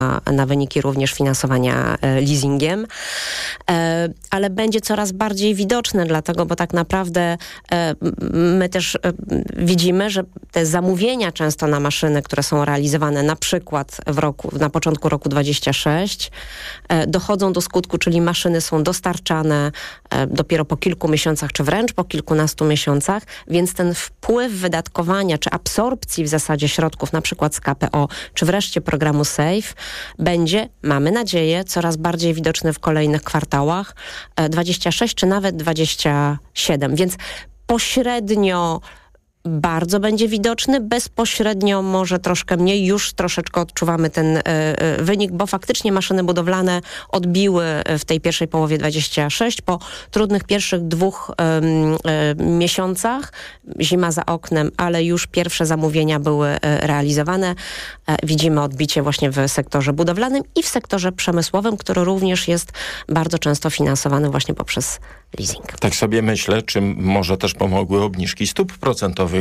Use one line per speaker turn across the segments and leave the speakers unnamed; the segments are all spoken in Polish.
na wyniki również finansowania leasingiem, ale będzie coraz bardziej widoczne, dlatego, bo tak naprawdę my też widzimy, że te zamówienia często na maszyny, które są realizowane na przykład na początku roku 26, dochodzą do skutku, czyli maszyny są dostarczane dopiero po kilku miesiącach, czy wręcz po kilkunastu miesiącach, więc ten wpływ wydatkowania, czy absorpcji w zasadzie środków, na przykład z KPO, czy wreszcie programu SAFE, będzie, mamy nadzieję, coraz bardziej widoczny w kolejnych kwartałach 26 czy nawet 27. Więc pośrednio bardzo będzie widoczny, bezpośrednio może troszkę mniej, już troszeczkę odczuwamy ten wynik, bo faktycznie maszyny budowlane odbiły w tej pierwszej połowie 26 po trudnych pierwszych 2 miesiącach. Zima za oknem, ale już pierwsze zamówienia były realizowane. Widzimy odbicie właśnie w sektorze budowlanym i w sektorze przemysłowym, który również jest bardzo często finansowany właśnie poprzez leasing.
Tak sobie myślę, czy może też pomogły obniżki stóp procentowych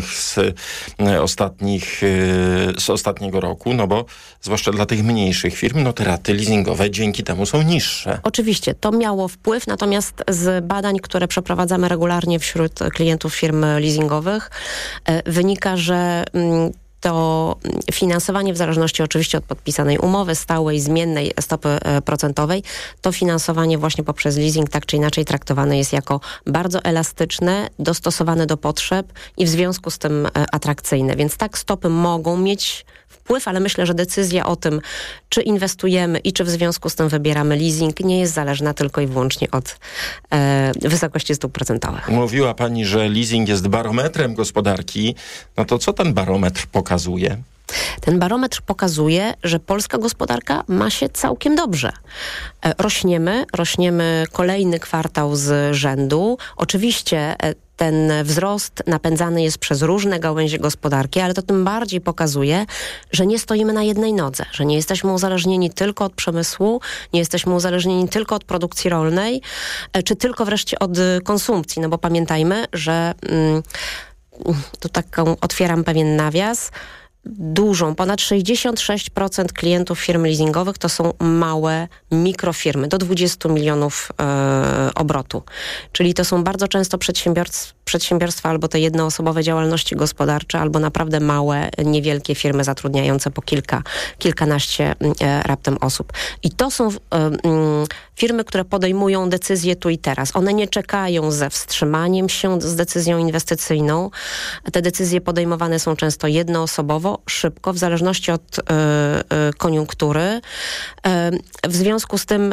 z ostatniego roku, no bo zwłaszcza dla tych mniejszych firm, te raty leasingowe dzięki temu są niższe.
Oczywiście, to miało wpływ, natomiast z badań, które przeprowadzamy regularnie wśród klientów firm leasingowych, wynika, że to finansowanie w zależności oczywiście od podpisanej umowy, stałej, zmiennej stopy procentowej, to finansowanie właśnie poprzez leasing tak czy inaczej traktowane jest jako bardzo elastyczne, dostosowane do potrzeb i w związku z tym atrakcyjne. Więc tak, stopy mogą mieć wpływ, ale myślę, że decyzja o tym, czy inwestujemy i czy w związku z tym wybieramy leasing, nie jest zależna tylko i wyłącznie od wysokości stóp procentowych.
Mówiła pani, że leasing jest barometrem gospodarki. No to co ten barometr pokazuje?
Ten barometr pokazuje, że polska gospodarka ma się całkiem dobrze. Rośniemy kolejny kwartał z rzędu. Oczywiście ten wzrost napędzany jest przez różne gałęzie gospodarki, ale to tym bardziej pokazuje, że nie stoimy na jednej nodze, że nie jesteśmy uzależnieni tylko od przemysłu, nie jesteśmy uzależnieni tylko od produkcji rolnej, czy tylko wreszcie od konsumpcji. No bo pamiętajmy, że tu taką otwieram pewien nawias, ponad 66% klientów firm leasingowych to są małe mikrofirmy, do 20 milionów obrotu. Czyli to są bardzo często przedsiębiorstwa albo te jednoosobowe działalności gospodarcze, albo naprawdę małe, niewielkie firmy zatrudniające po kilkanaście raptem osób. I to są firmy, które podejmują decyzje tu i teraz. One nie czekają ze wstrzymaniem się z decyzją inwestycyjną. Te decyzje podejmowane są często jednoosobowo, szybko, w zależności od koniunktury. W związku z tym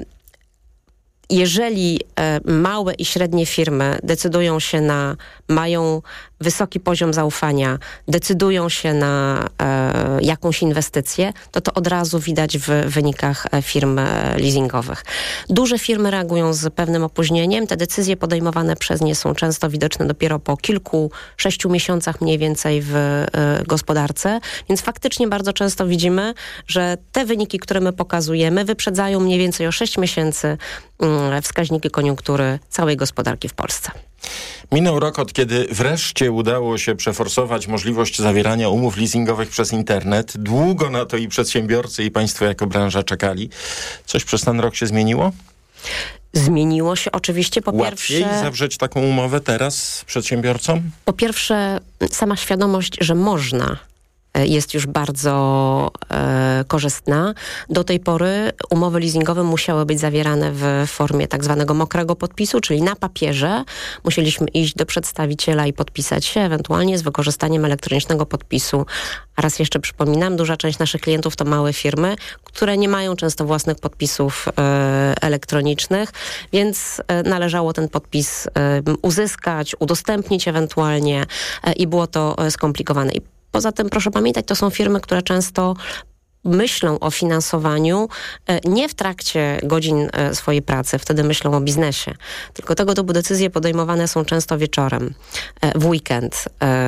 jeżeli małe i średnie firmy decydują się mają wysoki poziom zaufania, decydują się na jakąś inwestycję, to od razu widać w wynikach firm leasingowych. Duże firmy reagują z pewnym opóźnieniem. Te decyzje podejmowane przez nie są często widoczne dopiero po 6 miesiącach mniej więcej w gospodarce. Więc faktycznie bardzo często widzimy, że te wyniki, które my pokazujemy, wyprzedzają mniej więcej o 6 miesięcy wskaźniki koniunktury całej gospodarki w Polsce.
Minął rok, od kiedy wreszcie udało się przeforsować możliwość zawierania umów leasingowych przez internet. Długo na to i przedsiębiorcy, i państwo jako branża czekali. Coś przez ten rok się zmieniło?
Zmieniło się oczywiście.
Łatwiej zawrzeć taką umowę teraz przedsiębiorcom?
Po pierwsze, sama świadomość, że można, jest już bardzo korzystna. Do tej pory umowy leasingowe musiały być zawierane w formie tak zwanego mokrego podpisu, czyli na papierze. Musieliśmy iść do przedstawiciela i podpisać się, ewentualnie z wykorzystaniem elektronicznego podpisu. A raz jeszcze przypominam, duża część naszych klientów to małe firmy, które nie mają często własnych podpisów elektronicznych, więc należało ten podpis uzyskać, udostępnić ewentualnie i było to skomplikowane. Poza tym, proszę pamiętać, to są firmy, które często myślą o finansowaniu nie w trakcie godzin swojej pracy, wtedy myślą o biznesie. Tylko tego typu decyzje podejmowane są często wieczorem, w weekend.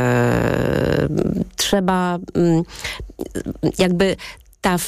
Trzeba ta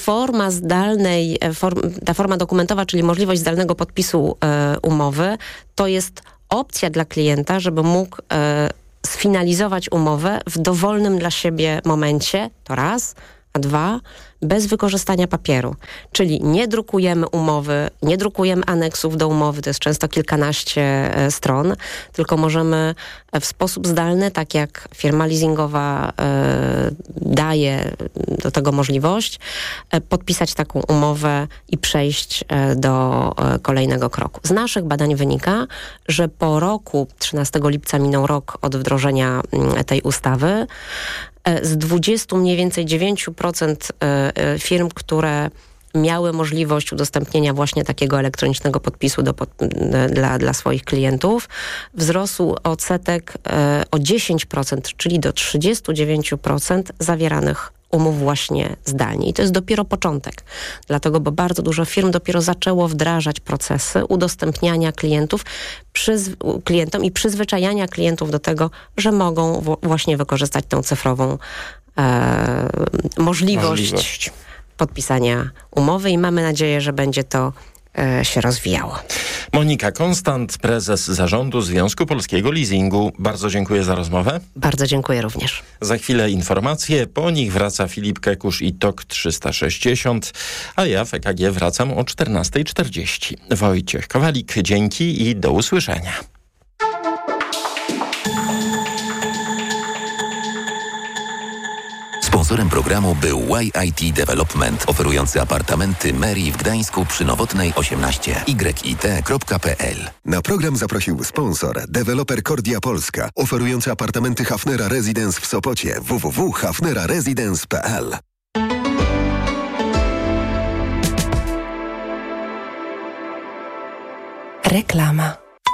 forma dokumentowa, czyli możliwość zdalnego podpisu umowy, to jest opcja dla klienta, żeby mógł sfinalizować umowę w dowolnym dla siebie momencie, to raz, a 2, bez wykorzystania papieru. Czyli nie drukujemy umowy, nie drukujemy aneksów do umowy, to jest często kilkanaście stron, tylko możemy w sposób zdalny, tak jak firma leasingowa daje do tego możliwość, podpisać taką umowę i przejść do kolejnego kroku. Z naszych badań wynika, że po roku, 13 lipca minął rok od wdrożenia tej ustawy, z 20 mniej więcej 9% firm, które miały możliwość udostępnienia właśnie takiego elektronicznego podpisu dla swoich klientów, wzrósł odsetek o 10%, czyli do 39% zawieranych umów właśnie zdalnie. I to jest dopiero początek. Dlatego, bo bardzo dużo firm dopiero zaczęło wdrażać procesy udostępniania klientom i przyzwyczajania klientów do tego, że mogą właśnie wykorzystać tą cyfrową możliwość podpisania umowy i mamy nadzieję, że będzie to się rozwijało.
Monika Konstant, prezes zarządu Związku Polskiego Leasingu. Bardzo dziękuję za rozmowę.
Bardzo dziękuję również.
Za chwilę informacje, po nich wraca Filip Kekusz i TOK 360, a ja w EKG wracam o 14:40. Wojciech Kowalik, dzięki i do usłyszenia.
Sponsorem programu był YIT Development, oferujący apartamenty Mary w Gdańsku przy Nowotnej 18, yit.pl.
Na program zaprosił sponsor, deweloper Kordia Polska, oferujący apartamenty Hafnera Residence w Sopocie, www.hafneraresidence.pl.
Reklama.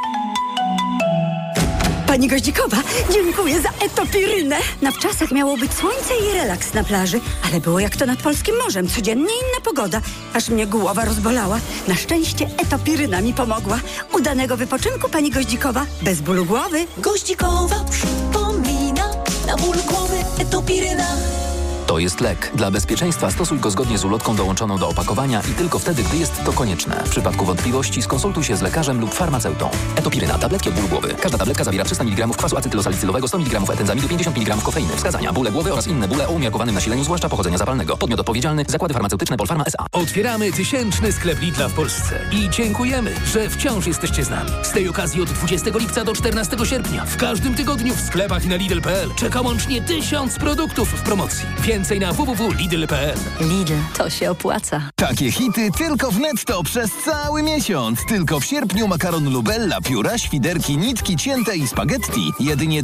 Pani Goździkowa, dziękuję za etopirynę. Na wczasach miało być słońce i relaks na plaży, ale było jak to nad polskim morzem. Codziennie inna pogoda. Aż mnie głowa rozbolała. Na szczęście etopiryna mi pomogła. Udanego wypoczynku, pani Goździkowa, bez bólu głowy.
Goździkowa przypomina, na ból głowy etopiryna.
To jest lek. Dla bezpieczeństwa stosuj go zgodnie z ulotką dołączoną do opakowania i tylko wtedy, gdy jest to konieczne. W przypadku wątpliwości skonsultuj się z lekarzem lub farmaceutą. Etopiryna. Tabletki od bólu głowy. Każda tabletka zawiera 300 mg kwasu acetylosalicylowego, 100 mg etenzamidu, 50 mg kofeiny. Wskazania: bóle głowy oraz inne bóle o umiarkowanym nasileniu, zwłaszcza pochodzenia zapalnego. Podmiot odpowiedzialny: Zakłady Farmaceutyczne Polpharma S.A.
Otwieramy 1000 sklep Lidla w Polsce i dziękujemy, że wciąż jesteście z nami. Z tej okazji od 20 lipca do 14 sierpnia w każdym tygodniu w sklepach i na Lidl.pl czeka łącznie 1000 produktów w promocji. Więcej na www.lidl.pl.
Lidl, to się opłaca.
Takie hity tylko w Netto przez cały miesiąc. Tylko w sierpniu makaron Lubella, pióra, świderki, nitki cięte i spaghetti. Jedynie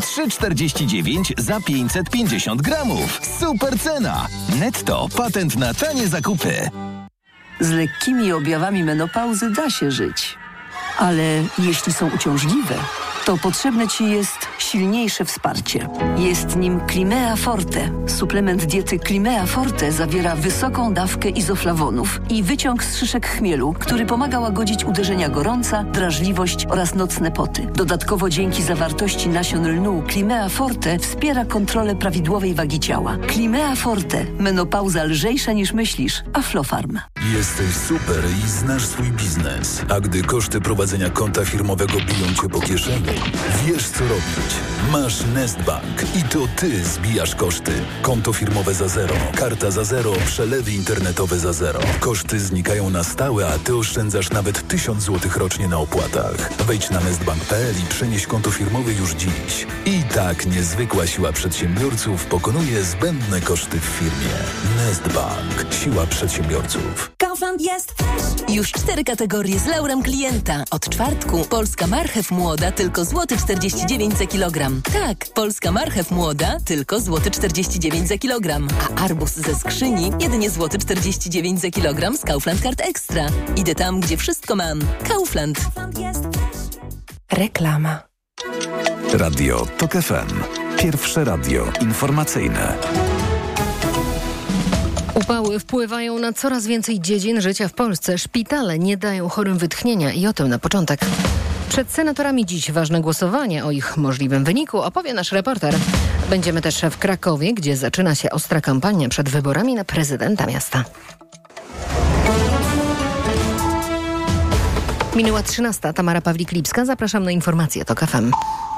3,49 za 550 gramów. Super cena. Netto. Patent na tanie zakupy.
Z lekkimi objawami menopauzy da się żyć. Ale jeśli są uciążliwe, to potrzebne Ci jest silniejsze wsparcie. Jest nim Climea Forte. Suplement diety Climea Forte zawiera wysoką dawkę izoflawonów i wyciąg z szyszek chmielu, który pomaga łagodzić uderzenia gorąca, drażliwość oraz nocne poty. Dodatkowo dzięki zawartości nasion lnu Climea Forte wspiera kontrolę prawidłowej wagi ciała. Climea Forte. Menopauza lżejsza niż myślisz. Aflofarm.
Jesteś super i znasz swój biznes. A gdy koszty prowadzenia konta firmowego biją Cię po kieszeni, wiesz co robić. Masz Nestbank i to Ty zbijasz koszty. Konto firmowe za zero, karta za zero, przelewy internetowe za zero. Koszty znikają na stałe, a Ty oszczędzasz nawet 1000 zł rocznie na opłatach. Wejdź na nestbank.pl i przenieś konto firmowe już dziś. I tak niezwykła siła przedsiębiorców pokonuje zbędne koszty w firmie. Nestbank. Siła przedsiębiorców.
Kaufland jest już 4 kategorie z laurem klienta. Od czwartku polska marchew młoda tylko złoty 49 za kilogram. Tak, polska marchew młoda tylko złoty 49 za kilogram. A arbuz ze skrzyni jedynie złoty 49 za kilogram z Kaufland Card Extra. Idę tam, gdzie wszystko mam. Kaufland.
Reklama.
Radio TOK FM. Pierwsze radio informacyjne.
Upały wpływają na coraz więcej dziedzin życia w Polsce. Szpitale nie dają chorym wytchnienia i o tym na początek. Przed senatorami dziś ważne głosowanie. O ich możliwym wyniku opowie nasz reporter. Będziemy też w Krakowie, gdzie zaczyna się ostra kampania przed wyborami na prezydenta miasta. Minęła 13. Tamara Pawlik-Lipska. Zapraszam na informacje TOK FM.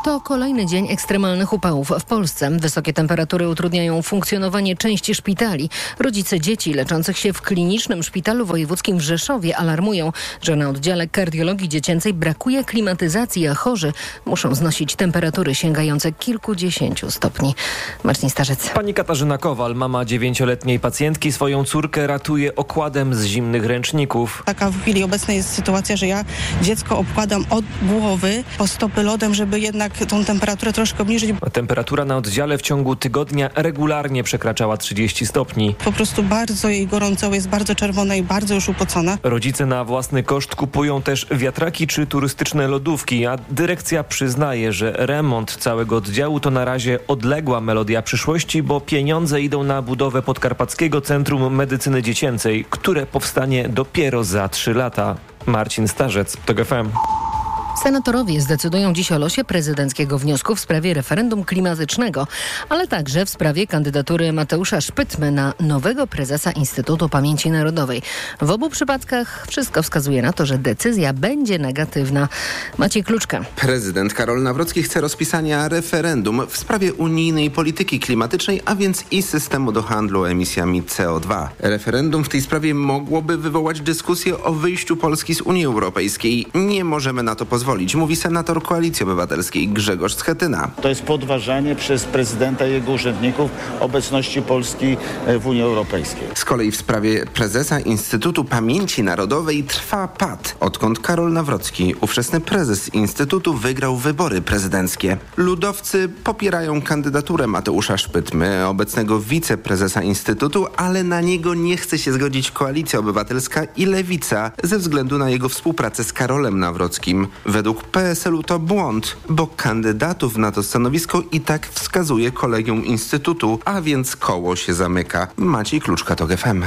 To kolejny dzień ekstremalnych upałów w Polsce. Wysokie temperatury utrudniają funkcjonowanie części szpitali. Rodzice dzieci leczących się w klinicznym szpitalu wojewódzkim w Rzeszowie alarmują, że na oddziale kardiologii dziecięcej brakuje klimatyzacji, a chorzy muszą znosić temperatury sięgające kilkudziesięciu stopni. Marcin Starzec.
Pani Katarzyna Kowal, mama 9-letniej pacjentki, swoją córkę ratuje okładem z zimnych ręczników.
Taka w chwili obecnej jest sytuacja, że ja dziecko obkładam od głowy po stopy lodem, żeby jednak tą temperaturę troszkę obniżyć.
Temperatura na oddziale w ciągu tygodnia regularnie przekraczała 30 stopni.
Po prostu bardzo jej gorąco, jest bardzo czerwona i bardzo już upocona.
Rodzice na własny koszt kupują też wiatraki czy turystyczne lodówki, a dyrekcja przyznaje, że remont całego oddziału to na razie odległa melodia przyszłości, bo pieniądze idą na budowę Podkarpackiego Centrum Medycyny Dziecięcej, które powstanie dopiero za 3 lata. Marcin Starzec, TOG FM.
Senatorowie zdecydują dziś o losie prezydenckiego wniosku w sprawie referendum klimatycznego, ale także w sprawie kandydatury Mateusza Szpytmy na nowego prezesa Instytutu Pamięci Narodowej. W obu przypadkach wszystko wskazuje na to, że decyzja będzie negatywna. Maciej Kluczka.
Prezydent Karol Nawrocki chce rozpisania referendum w sprawie unijnej polityki klimatycznej, a więc i systemu do handlu emisjami CO2. Referendum w tej sprawie mogłoby wywołać dyskusję o wyjściu Polski z Unii Europejskiej. Nie możemy na to pozwolić, mówi senator Koalicji Obywatelskiej Grzegorz Schetyna.
To jest podważanie przez prezydenta i jego urzędników obecności Polski w Unii Europejskiej.
Z kolei w sprawie prezesa Instytutu Pamięci Narodowej trwa pad, odkąd Karol Nawrocki, ówczesny prezes Instytutu, wygrał wybory prezydenckie. Ludowcy popierają kandydaturę Mateusza Szpytmy, obecnego wiceprezesa Instytutu, ale na niego nie chce się zgodzić Koalicja Obywatelska i Lewica ze względu na jego współpracę z Karolem Nawrockim. Według PSL-u to błąd, bo kandydatów na to stanowisko i tak wskazuje kolegium Instytutu, a więc koło się zamyka. Maciej Kluczka, TOG FM.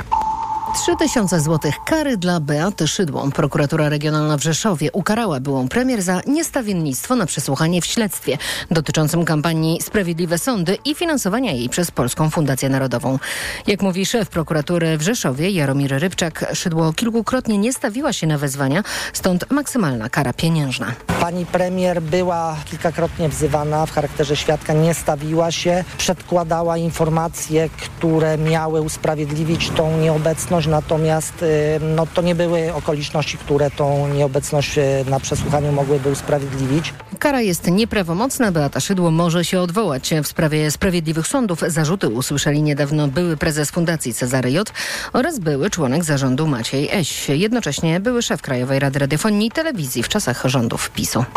3000 złotych kary dla Beaty Szydło. Prokuratura Regionalna w Rzeszowie ukarała byłą premier za niestawiennictwo na przesłuchanie w śledztwie dotyczącym kampanii Sprawiedliwe Sądy i finansowania jej przez Polską Fundację Narodową. Jak mówi szef prokuratury w Rzeszowie Jaromir Rybczak, Szydło kilkukrotnie nie stawiła się na wezwania, stąd maksymalna kara pieniężna.
Pani premier była kilkakrotnie wzywana w charakterze świadka, nie stawiła się, przedkładała informacje, które miały usprawiedliwić tą nieobecność. Natomiast to nie były okoliczności, które tą nieobecność na przesłuchaniu mogłyby usprawiedliwić.
Kara jest nieprawomocna. Beata Szydło może się odwołać. W sprawie Sprawiedliwych Sądów zarzuty usłyszeli niedawno były prezes Fundacji Cezary J. oraz były członek zarządu Maciej Eś. Jednocześnie były szef Krajowej Rady Radiofonii i Telewizji w czasach rządów PiS-u.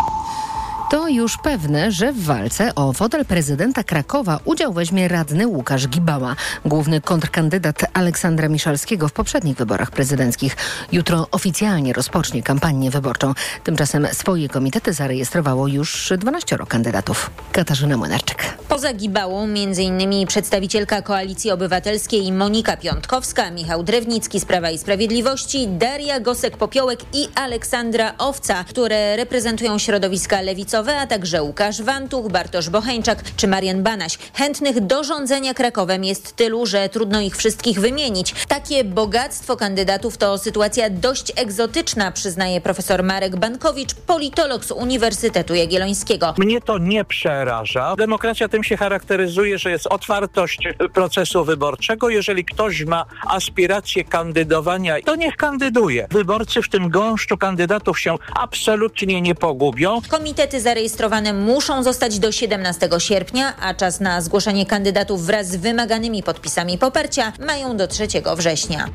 To już pewne, że w walce o fotel prezydenta Krakowa udział weźmie radny Łukasz Gibała, główny kontrkandydat Aleksandra Miszalskiego w poprzednich wyborach prezydenckich. Jutro oficjalnie rozpocznie kampanię wyborczą. Tymczasem swoje komitety zarejestrowało już 12 kandydatów. Katarzyna Młynarczyk.
Poza Gibałą m.in. przedstawicielka Koalicji Obywatelskiej Monika Piątkowska, Michał Drewnicki z Prawa i Sprawiedliwości, Daria Gosek-Popiołek i Aleksandra Owca, które reprezentują środowiska lewicowe, a także Łukasz Wantuch, Bartosz Bocheńczak czy Marian Banaś. Chętnych do rządzenia Krakowem jest tylu, że trudno ich wszystkich wymienić. Takie bogactwo kandydatów to sytuacja dość egzotyczna, przyznaje profesor Marek Bankowicz, politolog z Uniwersytetu Jagiellońskiego.
Mnie to nie przeraża. Demokracja tym się charakteryzuje, że jest otwartość procesu wyborczego. Jeżeli ktoś ma aspiracje kandydowania, to niech kandyduje. Wyborcy w tym gąszczu kandydatów się absolutnie nie pogubią.
Komitety zarejestrowane muszą zostać do 17 sierpnia, a czas na zgłoszenie kandydatów wraz z wymaganymi podpisami poparcia mają do 3 września.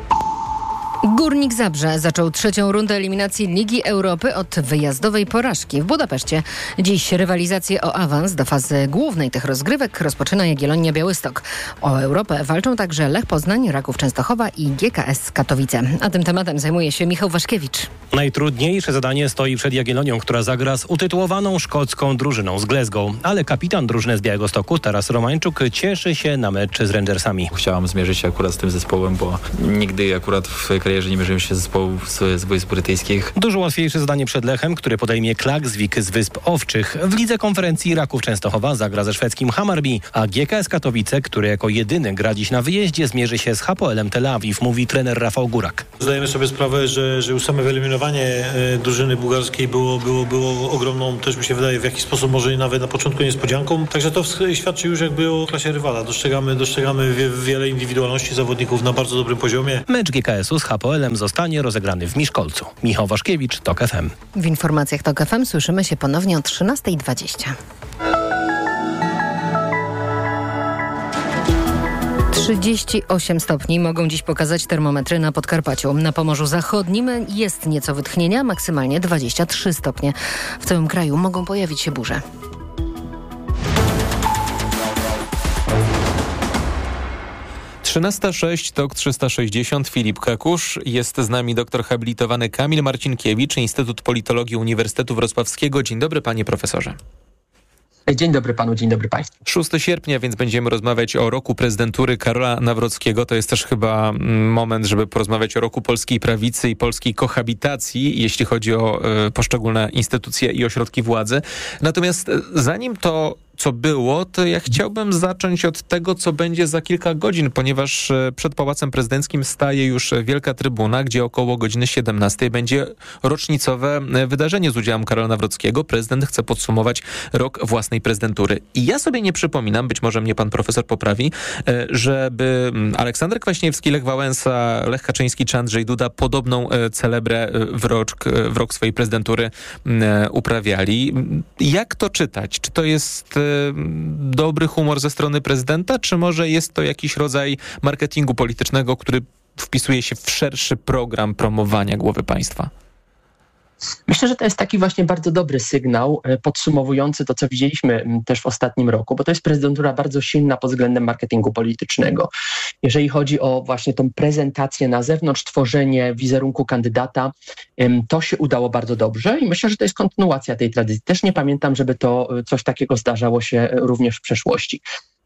Górnik Zabrze zaczął trzecią rundę eliminacji Ligi Europy od wyjazdowej porażki w Budapeszcie. Dziś rywalizację o awans do fazy głównej tych rozgrywek rozpoczyna Jagiellonia Białystok. O Europę walczą także Lech Poznań, Raków Częstochowa i GKS Katowice. A tym tematem zajmuje się Michał Waszkiewicz.
Najtrudniejsze zadanie stoi przed Jagiellonią, która zagra z utytułowaną szkocką drużyną z Glasgow. Ale kapitan drużyny z Białegostoku, Taras Romańczuk, cieszy się na mecz z Rangersami.
Chciałam zmierzyć się akurat z tym zespołem, bo nigdy akurat w karierze nie mierzyłem się z zespołów z Wojsk Brytyjskich.
Dużo łatwiejsze zadanie przed Lechem, który podejmie Klaksvik z Wysp Owczych. W lidze konferencji Raków Częstochowa zagra ze szwedzkim Hammarby, a GKS Katowice, który jako jedyny gra dziś na wyjeździe, zmierzy się z Hapoelem Tel Awiw, mówi trener Rafał Górak.
Zdajemy sobie sprawę, że już same wyeliminowanie drużyny bułgarskiej było ogromną, też mi się wydaje, w jakiś sposób może nawet na początku niespodzianką. Także to świadczy już jakby o klasie rywala. Dostrzegamy wiele indywidualności zawodników na bardzo dobrym poziomie.
Mecz GKS-u z Hapoelem zostanie rozegrany w Miszkolcu. Michał Waszkiewicz, TOK FM.
W informacjach TOK FM słyszymy się ponownie o 13:20. 38 stopni mogą dziś pokazać termometry na Podkarpaciu. Na Pomorzu Zachodnim jest nieco wytchnienia, maksymalnie 23 stopnie. W całym kraju mogą pojawić się burze.
(13:06), TOK 360, Filip Kakusz. Jest z nami doktor habilitowany Kamil Marcinkiewicz, Instytut Politologii Uniwersytetu Wrocławskiego. Dzień dobry, panie profesorze.
Dzień dobry panu, dzień dobry państwu.
6 sierpnia, więc będziemy rozmawiać o roku prezydentury Karola Nawrockiego. To jest też chyba moment, żeby porozmawiać o roku polskiej prawicy i polskiej kohabitacji, jeśli chodzi o poszczególne instytucje i ośrodki władzy. Natomiast zanim to co było, to ja chciałbym zacząć od tego, co będzie za kilka godzin, ponieważ przed Pałacem Prezydenckim staje już wielka trybuna, gdzie około godziny 17 będzie rocznicowe wydarzenie z udziałem Karola Nawrockiego. Prezydent chce podsumować rok własnej prezydentury. I ja sobie nie przypominam, być może mnie pan profesor poprawi, żeby Aleksander Kwaśniewski, Lech Wałęsa, Lech Kaczyński czy Andrzej Duda podobną celebrę w rok swojej prezydentury uprawiali. Jak to czytać? Czy to jest dobry humor ze strony prezydenta, czy może jest to jakiś rodzaj marketingu politycznego, który wpisuje się w szerszy program promowania głowy państwa?
Myślę, że to jest taki właśnie bardzo dobry sygnał podsumowujący to, co widzieliśmy też w ostatnim roku, bo to jest prezydentura bardzo silna pod względem marketingu politycznego. Jeżeli chodzi o właśnie tą prezentację na zewnątrz, tworzenie wizerunku kandydata, to się udało bardzo dobrze i myślę, że to jest kontynuacja tej tradycji. Też nie pamiętam, żeby to coś takiego zdarzało się również w przeszłości,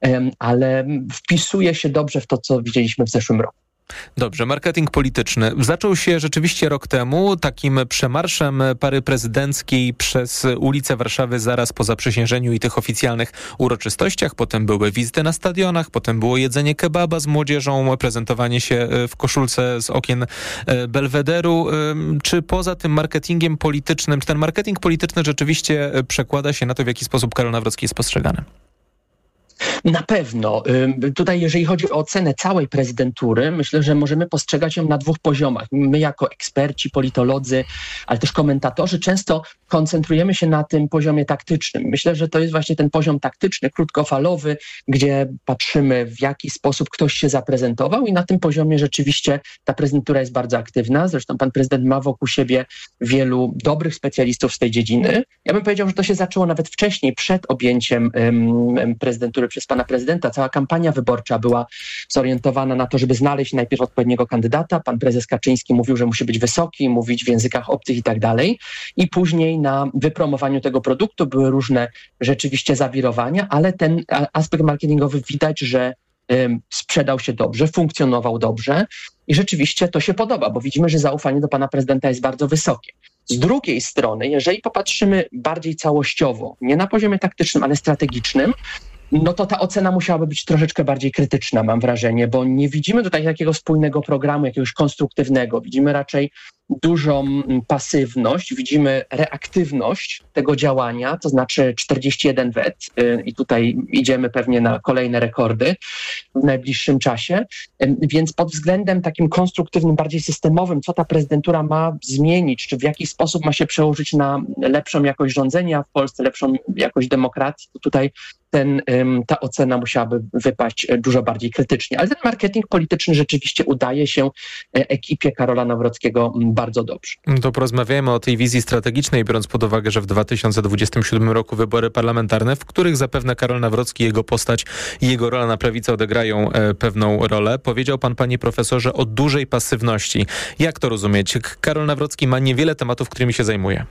ale wpisuje się dobrze w to, co widzieliśmy w zeszłym roku.
Dobrze, marketing polityczny. Zaczął się rzeczywiście rok temu takim przemarszem pary prezydenckiej przez ulice Warszawy zaraz po zaprzysiężeniu i tych oficjalnych uroczystościach. Potem były wizyty na stadionach, potem było jedzenie kebaba z młodzieżą, prezentowanie się w koszulce z okien Belwederu. Czy poza tym marketingiem politycznym, czy ten marketing polityczny rzeczywiście przekłada się na to, w jaki sposób Karol Nawrocki jest postrzegany?
Na pewno. Tutaj jeżeli chodzi o ocenę całej prezydentury, myślę, że możemy postrzegać ją na dwóch poziomach. My jako eksperci, politolodzy, ale też komentatorzy często koncentrujemy się na tym poziomie taktycznym. Myślę, że to jest właśnie ten poziom taktyczny, krótkofalowy, gdzie patrzymy, w jaki sposób ktoś się zaprezentował i na tym poziomie rzeczywiście ta prezydentura jest bardzo aktywna. Zresztą pan prezydent ma wokół siebie wielu dobrych specjalistów z tej dziedziny. Ja bym powiedział, że to się zaczęło nawet wcześniej, przed objęciem prezydentury przez pana prezydenta. Cała kampania wyborcza była zorientowana na to, żeby znaleźć najpierw odpowiedniego kandydata. Pan prezes Kaczyński mówił, że musi być wysoki, mówić w językach obcych i tak dalej. I później na wypromowaniu tego produktu były różne rzeczywiście zawirowania, ale ten aspekt marketingowy widać, że sprzedał się dobrze, funkcjonował dobrze i rzeczywiście to się podoba, bo widzimy, że zaufanie do pana prezydenta jest bardzo wysokie. Z drugiej strony, jeżeli popatrzymy bardziej całościowo, nie na poziomie taktycznym, ale strategicznym, no to ta ocena musiałaby być troszeczkę bardziej krytyczna, mam wrażenie, bo nie widzimy tutaj takiego spójnego programu, jakiegoś konstruktywnego. Widzimy raczej dużą pasywność, widzimy reaktywność tego działania, to znaczy 41 wet i tutaj idziemy pewnie na kolejne rekordy w najbliższym czasie, więc pod względem takim konstruktywnym, bardziej systemowym, co ta prezydentura ma zmienić, czy w jaki sposób ma się przełożyć na lepszą jakość rządzenia w Polsce, lepszą jakość demokracji, to tutaj ta ocena musiałaby wypaść dużo bardziej krytycznie. Ale ten marketing polityczny rzeczywiście udaje się ekipie Karola Nawrockiego bardzo dobrze.
To porozmawiajmy o tej wizji strategicznej, biorąc pod uwagę, że w 2027 roku wybory parlamentarne, w których zapewne Karol Nawrocki, jego postać i jego rola na prawicy odegrają pewną rolę. Powiedział pan, panie profesorze, o dużej pasywności. Jak to rozumieć? Karol Nawrocki ma niewiele tematów, którymi się zajmuje.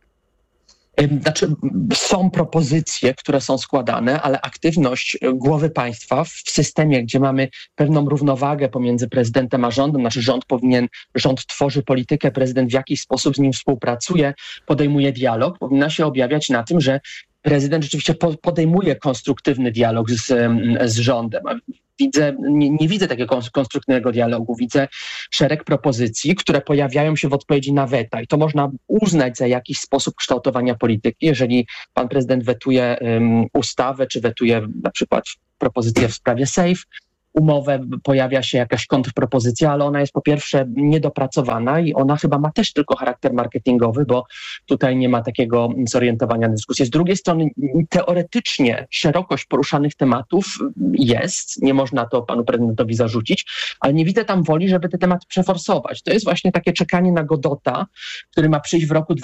Znaczy, są propozycje, które są składane, ale aktywność głowy państwa w systemie, gdzie mamy pewną równowagę pomiędzy prezydentem a rządem, znaczy rząd tworzy politykę, prezydent w jakiś sposób z nim współpracuje, podejmuje dialog, powinna się objawiać na tym, że prezydent rzeczywiście podejmuje konstruktywny dialog z rządem. nie widzę takiego konstruktywnego dialogu. Widzę szereg propozycji, które pojawiają się w odpowiedzi na weta i to można uznać za jakiś sposób kształtowania polityki. Jeżeli pan prezydent wetuje ustawę, czy wetuje na przykład propozycję w sprawie SAFE, umowę, pojawia się jakaś kontrpropozycja, ale ona jest po pierwsze niedopracowana i ona chyba ma też tylko charakter marketingowy, bo tutaj nie ma takiego zorientowania na dyskusję. Z drugiej strony teoretycznie szerokość poruszanych tematów jest, nie można to panu prezydentowi zarzucić, ale nie widzę tam woli, żeby te tematy przeforsować. To jest właśnie takie czekanie na Godota, który ma przyjść w roku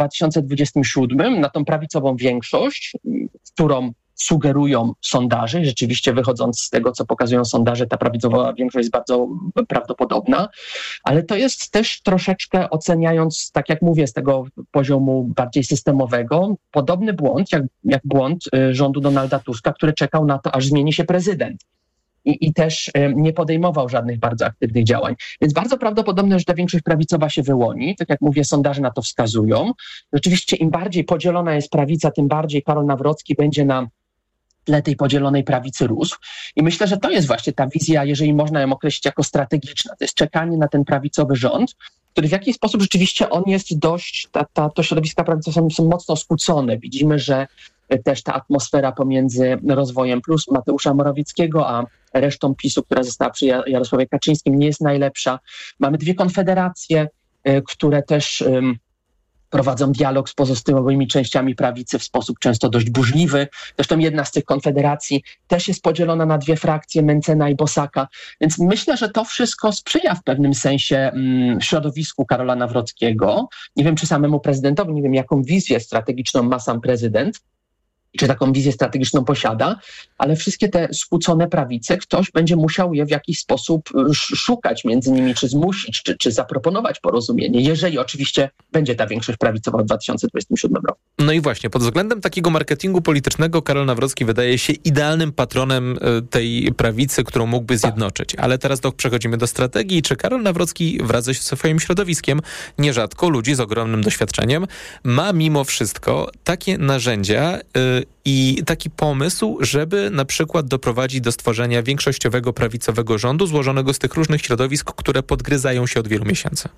2027 na tą prawicową większość, którą sugerują sondaże i rzeczywiście wychodząc z tego, co pokazują sondaże, ta prawicowa większość jest bardzo prawdopodobna, ale to jest też troszeczkę oceniając, tak jak mówię, z tego poziomu bardziej systemowego, podobny błąd, jak błąd rządu Donalda Tuska, który czekał na to, aż zmieni się prezydent. I też nie podejmował żadnych bardzo aktywnych działań. Więc bardzo prawdopodobne, że ta większość prawicowa się wyłoni. Tak jak mówię, sondaże na to wskazują. Rzeczywiście im bardziej podzielona jest prawica, tym bardziej Karol Nawrocki będzie na tle tej podzielonej prawicy rósł. I myślę, że to jest właśnie ta wizja, jeżeli można ją określić jako strategiczna. To jest czekanie na ten prawicowy rząd, który w jakiś sposób rzeczywiście on jest dość, to środowiska prawicowe są mocno skłócone. Widzimy, że też ta atmosfera pomiędzy Rozwojem Plus Mateusza Morawieckiego, a resztą PiS-u, która została przy Jarosławie Kaczyńskim, nie jest najlepsza. Mamy dwie konfederacje, które też prowadzą dialog z pozostałymi częściami prawicy w sposób często dość burzliwy. Zresztą jedna z tych konfederacji też jest podzielona na dwie frakcje, Mencena i Bosaka. Więc myślę, że to wszystko sprzyja w pewnym sensie środowisku Karola Nawrockiego. Nie wiem, czy samemu prezydentowi, nie wiem, jaką wizję strategiczną ma sam prezydent, czy taką wizję strategiczną posiada, ale wszystkie te skłócone prawice, ktoś będzie musiał je w jakiś sposób szukać między nimi, czy zmusić, czy zaproponować porozumienie, jeżeli oczywiście będzie ta większość prawicowa w 2027 roku.
No i właśnie, pod względem takiego marketingu politycznego Karol Nawrocki wydaje się idealnym patronem tej prawicy, którą mógłby zjednoczyć. Ale teraz przechodzimy do strategii. Czy Karol Nawrocki wraz ze swoim środowiskiem, nierzadko ludzi z ogromnym doświadczeniem, ma mimo wszystko takie narzędzia i taki pomysł, żeby na przykład doprowadzić do stworzenia większościowego prawicowego rządu złożonego z tych różnych środowisk, które podgryzają się od wielu miesięcy?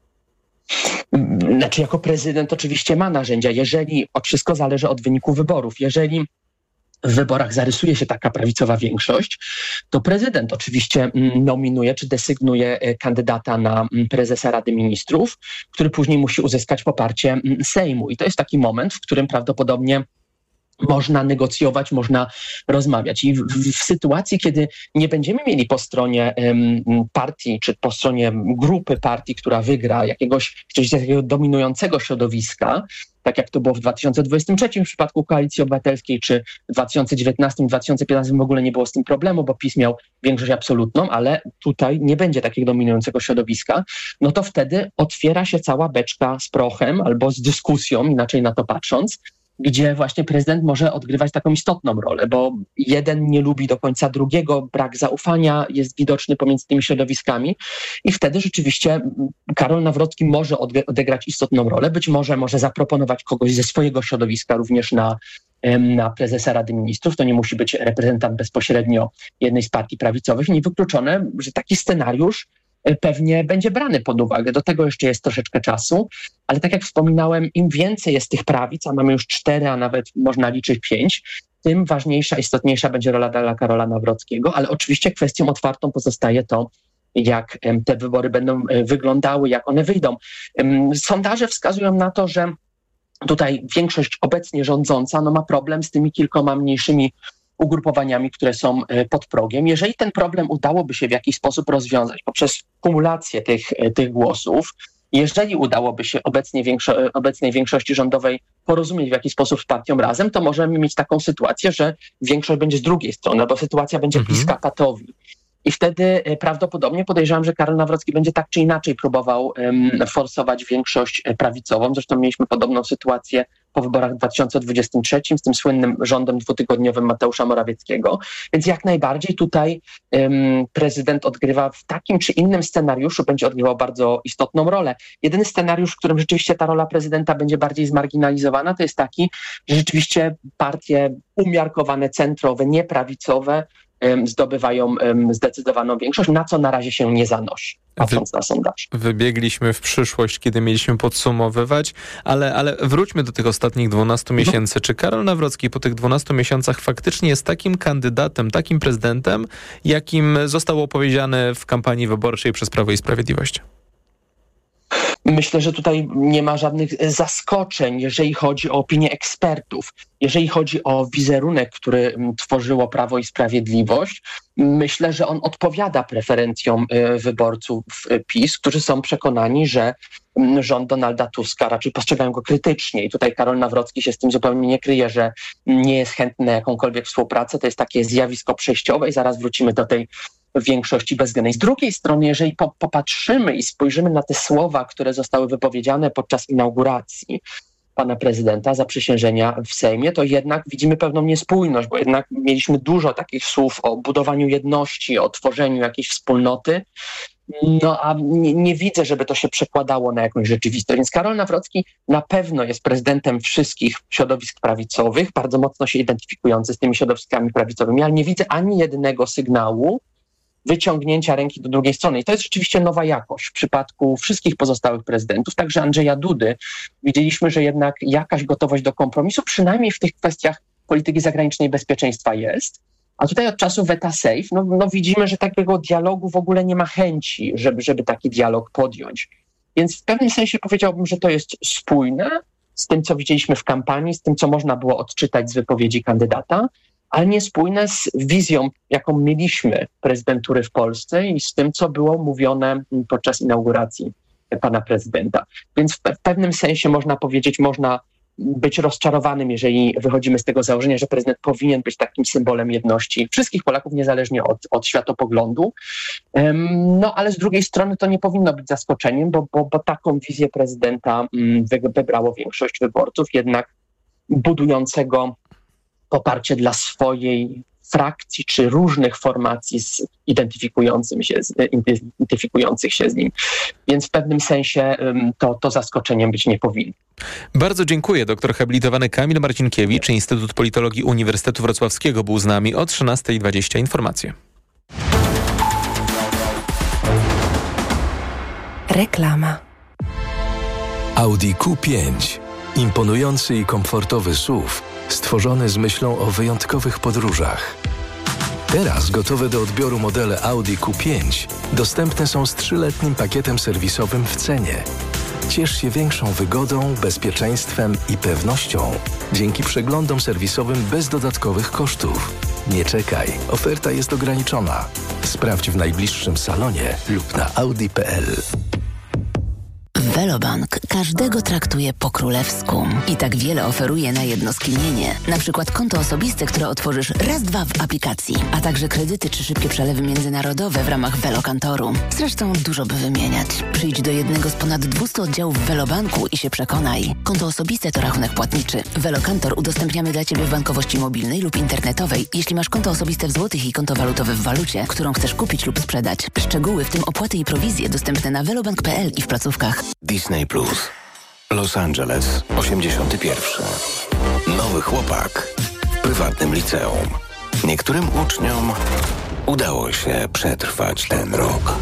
Znaczy jako prezydent oczywiście ma narzędzia, jeżeli wszystko zależy od wyniku wyborów. Jeżeli w wyborach zarysuje się taka prawicowa większość, to prezydent oczywiście nominuje czy desygnuje kandydata na prezesa Rady Ministrów, który później musi uzyskać poparcie Sejmu. I to jest taki moment, w którym prawdopodobnie można negocjować, można rozmawiać. I w sytuacji, kiedy nie będziemy mieli po stronie partii, czy po stronie grupy partii, która wygra jakiegoś takiego dominującego środowiska, tak jak to było w 2023 w przypadku Koalicji Obywatelskiej, czy w 2019, 2015 w ogóle nie było z tym problemu, bo PiS miał większość absolutną, ale tutaj nie będzie takiego dominującego środowiska, no to wtedy otwiera się cała beczka z prochem albo z dyskusją, inaczej na to patrząc, gdzie właśnie prezydent może odgrywać taką istotną rolę, bo jeden nie lubi do końca drugiego, brak zaufania jest widoczny pomiędzy tymi środowiskami i wtedy rzeczywiście Karol Nawrocki może odegrać istotną rolę, być może zaproponować kogoś ze swojego środowiska również na prezesa Rady Ministrów. To nie musi być reprezentant bezpośrednio jednej z partii prawicowych. Niewykluczone, że taki scenariusz pewnie będzie brany pod uwagę. Do tego jeszcze jest troszeczkę czasu, ale tak jak wspominałem, im więcej jest tych prawic, a mamy już 4, a nawet można liczyć 5, tym ważniejsza, istotniejsza będzie rola dla Karola Nawrockiego, ale oczywiście kwestią otwartą pozostaje to, jak te wybory będą wyglądały, jak one wyjdą. Sondaże wskazują na to, że tutaj większość obecnie rządząca ma problem z tymi kilkoma mniejszymi ugrupowaniami, które są pod progiem. Jeżeli ten problem udałoby się w jakiś sposób rozwiązać poprzez kumulację tych głosów, jeżeli udałoby się obecnej większości rządowej porozumieć w jakiś sposób z partią Razem, to możemy mieć taką sytuację, że większość będzie z drugiej strony, bo sytuacja będzie bliska patowi. I wtedy prawdopodobnie podejrzewam, że Karol Nawrocki będzie tak czy inaczej próbował forsować większość prawicową. Zresztą mieliśmy podobną sytuację po wyborach w 2023 z tym słynnym rządem dwutygodniowym Mateusza Morawieckiego. Więc jak najbardziej tutaj prezydent odgrywa w takim czy innym scenariuszu, będzie odgrywał bardzo istotną rolę. Jedyny scenariusz, w którym rzeczywiście ta rola prezydenta będzie bardziej zmarginalizowana, to jest taki, że rzeczywiście partie umiarkowane, centrowe, nieprawicowe zdobywają zdecydowaną większość, na co na razie się nie zanosi, patrząc na sondaż.
Wybiegliśmy w przyszłość, kiedy mieliśmy podsumowywać, ale wróćmy do tych ostatnich 12 miesięcy. Czy Karol Nawrocki po tych 12 miesiącach faktycznie jest takim kandydatem, takim prezydentem, jakim został opowiedziany w kampanii wyborczej przez Prawo i Sprawiedliwość?
Myślę, że tutaj nie ma żadnych zaskoczeń, jeżeli chodzi o opinię ekspertów. Jeżeli chodzi o wizerunek, który tworzyło Prawo i Sprawiedliwość, myślę, że on odpowiada preferencjom wyborców PiS, którzy są przekonani, że rząd Donalda Tuska raczej postrzegają go krytycznie. I tutaj Karol Nawrocki się z tym zupełnie nie kryje, że nie jest chętny na jakąkolwiek współpracę. To jest takie zjawisko przejściowe i zaraz wrócimy do tej większości bezwzględnej. Z drugiej strony, jeżeli popatrzymy i spojrzymy na te słowa, które zostały wypowiedziane podczas inauguracji pana prezydenta, zaprzysiężenia w Sejmie, to jednak widzimy pewną niespójność, bo jednak mieliśmy dużo takich słów o budowaniu jedności, o tworzeniu jakiejś wspólnoty, a nie widzę, żeby to się przekładało na jakąś rzeczywistość. Więc Karol Nawrocki na pewno jest prezydentem wszystkich środowisk prawicowych, bardzo mocno się identyfikujący z tymi środowiskami prawicowymi, ale nie widzę ani jednego sygnału wyciągnięcia ręki do drugiej strony. I to jest rzeczywiście nowa jakość. W przypadku wszystkich pozostałych prezydentów, także Andrzeja Dudy, widzieliśmy, że jednak jakaś gotowość do kompromisu, przynajmniej w tych kwestiach polityki zagranicznej bezpieczeństwa jest. A tutaj od czasu weta safe, widzimy, że takiego dialogu w ogóle nie ma chęci, żeby taki dialog podjąć. Więc w pewnym sensie powiedziałbym, że to jest spójne z tym, co widzieliśmy w kampanii, z tym, co można było odczytać z wypowiedzi kandydata, ale niespójne z wizją, jaką mieliśmy prezydentury w Polsce i z tym, co było mówione podczas inauguracji pana prezydenta. Więc w pewnym sensie można powiedzieć, można być rozczarowanym, jeżeli wychodzimy z tego założenia, że prezydent powinien być takim symbolem jedności wszystkich Polaków, niezależnie od światopoglądu. Ale z drugiej strony to nie powinno być zaskoczeniem, bo taką wizję prezydenta wybrało większość wyborców, jednak budującego poparcie dla swojej frakcji czy różnych formacji identyfikujących się z nim. Więc w pewnym sensie to zaskoczeniem być nie powinno.
Bardzo dziękuję. Doktor habilitowany Kamil Marcinkiewicz, Instytut Politologii Uniwersytetu Wrocławskiego był z nami o 13:20. Informacje.
Reklama.
Audi Q5. Imponujący i komfortowy SUV, stworzony z myślą o wyjątkowych podróżach. Teraz gotowe do odbioru modele Audi Q5 dostępne są z 3-letnim pakietem serwisowym w cenie. Ciesz się większą wygodą, bezpieczeństwem i pewnością dzięki przeglądom serwisowym bez dodatkowych kosztów. Nie czekaj, oferta jest ograniczona. Sprawdź w najbliższym salonie lub na audi.pl.
Velobank każdego traktuje po królewsku i tak wiele oferuje na jedno skinienie. Na przykład konto osobiste, które otworzysz raz, dwa w aplikacji, a także kredyty czy szybkie przelewy międzynarodowe w ramach Velokantoru. Zresztą dużo by wymieniać. Przyjdź do jednego z ponad 200 oddziałów Velobanku i się przekonaj. Konto osobiste to rachunek płatniczy. Velokantor udostępniamy dla Ciebie w bankowości mobilnej lub internetowej, jeśli masz konto osobiste w złotych i konto walutowe w walucie, którą chcesz kupić lub sprzedać. Szczegóły, w tym opłaty i prowizje, dostępne na velobank.pl i w placówkach.
Disney Plus. Los Angeles, 81. Nowy chłopak w prywatnym liceum. Niektórym uczniom udało się przetrwać ten rok.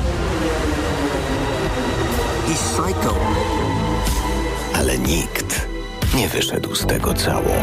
Ale nikt nie wyszedł z tego cało.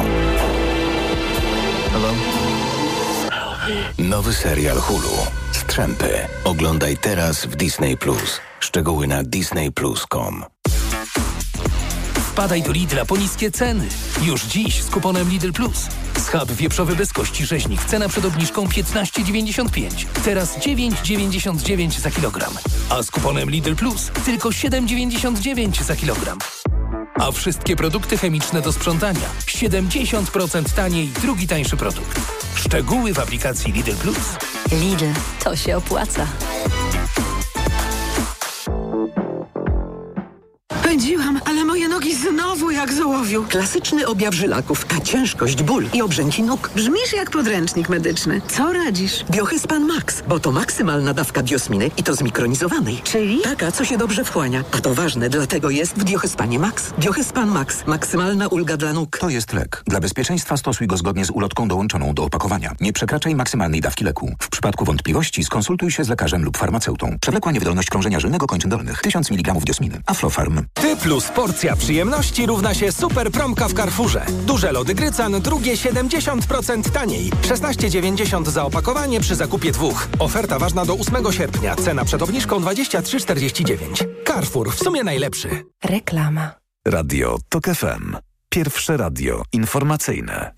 Nowy serial Hulu. Strzępy. Oglądaj teraz w Disney Plus. Szczegóły na disneyplus.com.
Wpadaj do Lidla po niskie ceny. Już dziś z kuponem Lidl Plus. Schab wieprzowy bez kości rzeźnik. Cena przed obniżką 15,95. Teraz 9,99 za kilogram. A z kuponem Lidl Plus tylko 7,99 za kilogram. A wszystkie produkty chemiczne do sprzątania 70% taniej, drugi tańszy produkt. Szczegóły w aplikacji Lidl Plus.
Lidl, to się opłaca.
Pędziłam, ale moje nogi znowu jak z ołowiu. Klasyczny objaw żylaków, ta ciężkość, ból i obrzęki nóg. Brzmisz jak podręcznik medyczny. Co radzisz? Biohyspan Max, bo to maksymalna dawka biosminy i to zmikronizowanej. Czyli? Taka, co się dobrze wchłania. A to ważne, dlatego jest w Biohyspanie Max. Biohyspan Max. Maksymalna ulga dla nóg.
To jest lek. Dla bezpieczeństwa stosuj go zgodnie z ulotką dołączoną do opakowania. Nie przekraczaj maksymalnej dawki leku. W przypadku wątpliwości skonsultuj się z lekarzem lub farmaceutą. Przewlekła niewydolność krążenia żylnego kończyn dolnych. 1000 mg diosminy. Aflofarm.
Ty plus porcja przyjemności równa się super promka w Carrefourze. Duże lody Grycan, drugie 70% taniej. 16,90 za opakowanie przy zakupie 2. Oferta ważna do 8 sierpnia. Cena przed obniżką 23,49. Carrefour, w sumie najlepszy.
Reklama.
Radio TOK FM. Pierwsze radio informacyjne.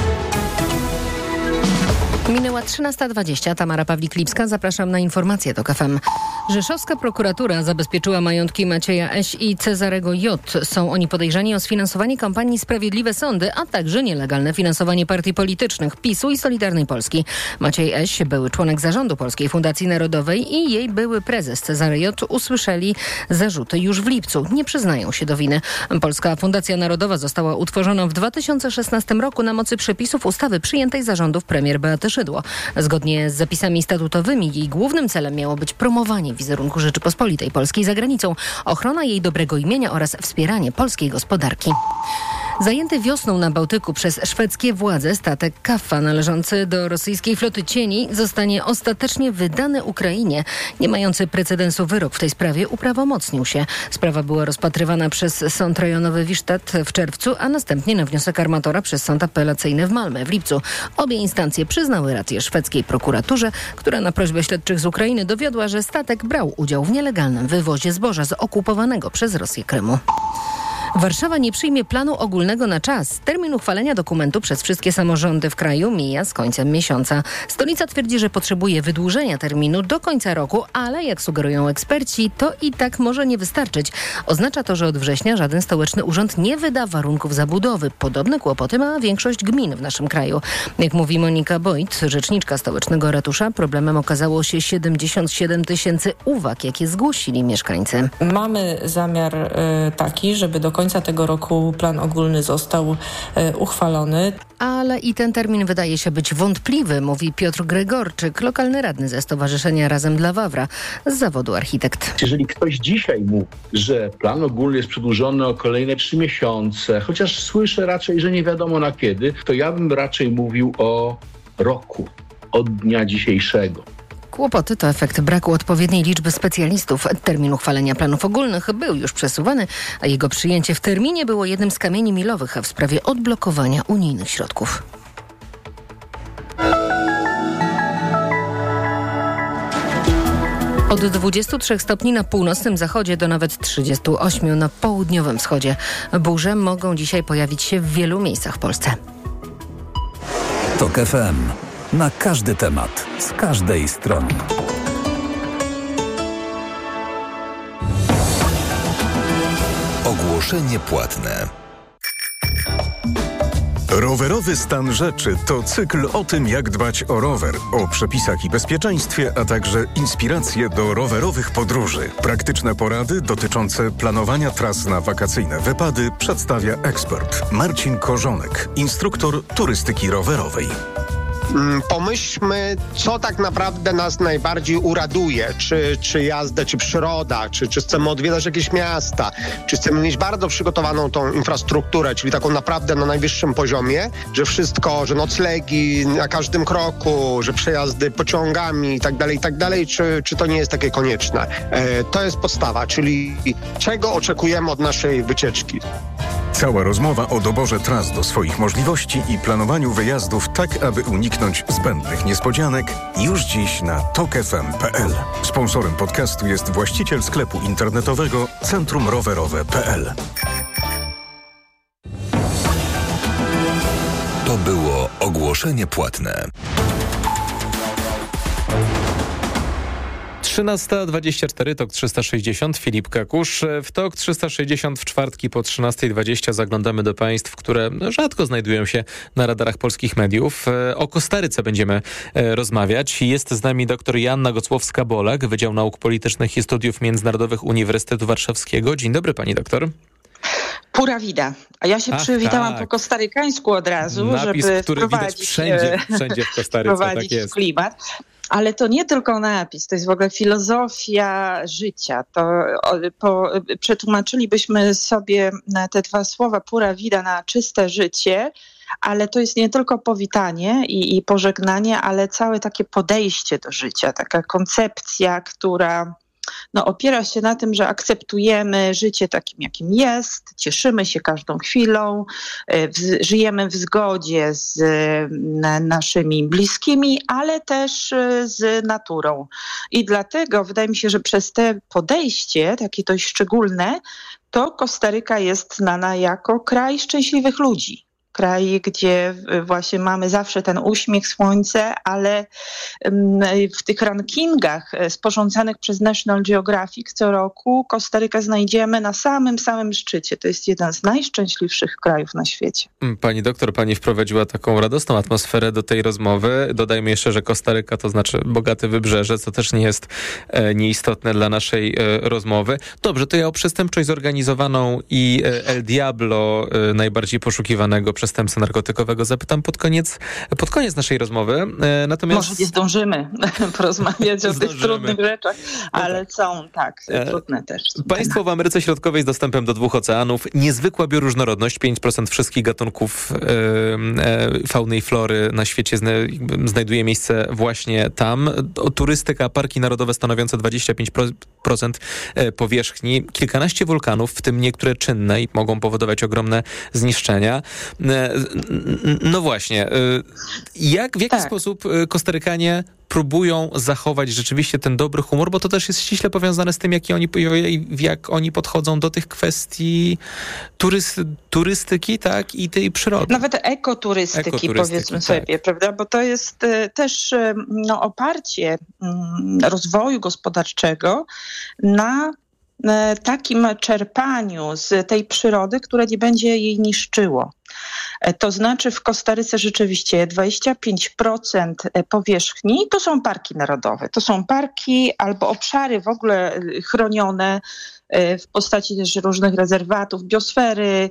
Minęła 13:20. Tamara Pawlik-Lipska. Zapraszam na informacje TOK FM. Rzeszowska prokuratura zabezpieczyła majątki Macieja S. i Cezarego J. Są oni podejrzani o sfinansowanie kampanii Sprawiedliwe Sądy, a także nielegalne finansowanie partii politycznych PiS-u i Solidarnej Polski. Maciej S., były członek zarządu Polskiej Fundacji Narodowej i jej były prezes Cezary J. usłyszeli zarzuty już w lipcu. Nie przyznają się do winy. Polska Fundacja Narodowa została utworzona w 2016 roku na mocy przepisów ustawy przyjętej zarządów premier Beaty Szydło. Zgodnie z zapisami statutowymi jej głównym celem miało być promowanie wizerunku Rzeczypospolitej Polskiej za granicą, ochrona jej dobrego imienia oraz wspieranie polskiej gospodarki. Zajęty wiosną na Bałtyku przez szwedzkie władze statek Kaffa należący do rosyjskiej floty cieni zostanie ostatecznie wydany Ukrainie. Nie mający precedensu wyrok w tej sprawie uprawomocnił się. Sprawa była rozpatrywana przez Sąd Rejonowy Wisztat w czerwcu, a następnie na wniosek armatora przez Sąd Apelacyjny w Malmę w lipcu. Obie instancje przyznały rację szwedzkiej prokuraturze, która na prośbę śledczych z Ukrainy dowiodła, że statek brał udział w nielegalnym wywozie zboża z okupowanego przez Rosję Krymu. Warszawa nie przyjmie planu ogólnego na czas. Termin uchwalenia dokumentu przez wszystkie samorządy w kraju mija z końcem miesiąca. Stolica twierdzi, że potrzebuje wydłużenia terminu do końca roku, ale jak sugerują eksperci, to i tak może nie wystarczyć. Oznacza to, że od września żaden stołeczny urząd nie wyda warunków zabudowy. Podobne kłopoty ma większość gmin w naszym kraju. Jak mówi Monika Bojt, rzeczniczka stołecznego ratusza, problemem okazało się 77 000 uwag, jakie zgłosili mieszkańcy.
Mamy zamiar taki, żeby do końca tego roku plan ogólny został uchwalony.
Ale i ten termin wydaje się być wątpliwy, mówi Piotr Gregorczyk, lokalny radny ze Stowarzyszenia Razem dla Wawra z zawodu architekt.
Jeżeli ktoś dzisiaj mówi, że plan ogólny jest przedłużony o kolejne 3 miesiące, chociaż słyszę raczej, że nie wiadomo na kiedy, to ja bym raczej mówił o roku od dnia dzisiejszego.
Kłopoty to efekt braku odpowiedniej liczby specjalistów. Termin uchwalenia planów ogólnych był już przesuwany, a jego przyjęcie w terminie było jednym z kamieni milowych w sprawie odblokowania unijnych środków. Od 23 stopni na północnym zachodzie do nawet 38 na południowym wschodzie. Burze mogą dzisiaj pojawić się w wielu miejscach w Polsce.
TOK FM. Na każdy temat, z każdej strony.
Ogłoszenie płatne.
Rowerowy stan rzeczy to cykl o tym, jak dbać o rower, o przepisach i bezpieczeństwie, a także inspiracje do rowerowych podróży. Praktyczne porady dotyczące planowania tras na wakacyjne wypady przedstawia ekspert Marcin Korzonek, instruktor turystyki rowerowej.
Pomyślmy, co tak naprawdę nas najbardziej uraduje, czy jazdę, czy przyroda, czy chcemy odwiedzać jakieś miasta, czy chcemy mieć bardzo przygotowaną tą infrastrukturę, czyli taką naprawdę na najwyższym poziomie, że wszystko, że noclegi na każdym kroku, że przejazdy pociągami i tak dalej, czy to nie jest takie konieczne. To jest podstawa, czyli czego oczekujemy od naszej wycieczki.
Cała rozmowa o doborze tras do swoich możliwości i planowaniu wyjazdów tak, aby uniknąć zbędnych niespodzianek już dziś na tokfm.pl. Sponsorem podcastu jest właściciel sklepu internetowego Centrum Rowerowe.pl.
To było ogłoszenie płatne.
13:24, TOK 360, Filip Kakusz. W TOK 360 w czwartki po 13:20 zaglądamy do państw, które rzadko znajdują się na radarach polskich mediów. O Kostaryce będziemy rozmawiać. Jest z nami dr Joanna Gocłowska-Bolak, Wydział Nauk Politycznych i Studiów Międzynarodowych Uniwersytetu Warszawskiego. Dzień dobry, pani doktor.
Pura vida. A ja się przywitałam po kostarykańsku od razu,
napis,
żeby
który
wprowadzić,
wszędzie w Kostaryce,
wprowadzić
tak jest.
w klimat. Ale to nie tylko napis, to jest w ogóle filozofia życia. Przetłumaczylibyśmy sobie te dwa słowa pura vida na czyste życie, ale to jest nie tylko powitanie i pożegnanie, ale całe takie podejście do życia, taka koncepcja, która opiera się na tym, że akceptujemy życie takim, jakim jest, cieszymy się każdą chwilą, żyjemy w zgodzie z naszymi bliskimi, ale też z naturą. I dlatego wydaje mi się, że przez te podejście, takie dość szczególne, to Kostaryka jest znana jako kraj szczęśliwych ludzi. Kraj, gdzie właśnie mamy zawsze ten uśmiech, słońce, ale w tych rankingach sporządzanych przez National Geographic co roku Kostarykę znajdziemy na samym szczycie. To jest jeden z najszczęśliwszych krajów na świecie.
Pani doktor, pani wprowadziła taką radosną atmosferę do tej rozmowy. Dodajmy jeszcze, że Kostaryka to znaczy bogate wybrzeże, co też nie jest nieistotne dla naszej rozmowy. Dobrze, to ja o przestępczość zorganizowaną i El Diablo, najbardziej poszukiwanego przestępcę narkotykowego, zapytam pod koniec naszej rozmowy. Natomiast...
Może nie zdążymy porozmawiać o tych trudnych rzeczach, ale są trudne też.
Państwo w Ameryce Środkowej z dostępem do 2 oceanów, niezwykła bioróżnorodność, 5% wszystkich gatunków fauny i flory na świecie znajduje miejsce właśnie tam. Turystyka, parki narodowe stanowiące 25% powierzchni, kilkanaście wulkanów, w tym niektóre czynne i mogą powodować ogromne zniszczenia. No właśnie, w jaki sposób Kosterykanie próbują zachować rzeczywiście ten dobry humor, bo to też jest ściśle powiązane z tym, jak oni podchodzą do tych kwestii turystyki, tak, i tej przyrody.
Nawet ekoturystyki powiedzmy sobie, prawda, bo to jest też oparcie rozwoju gospodarczego na takim czerpaniu z tej przyrody, które nie będzie jej niszczyło. To znaczy w Kostaryce rzeczywiście 25% powierzchni to są parki narodowe. To są parki albo obszary w ogóle chronione w postaci też różnych rezerwatów, biosfery,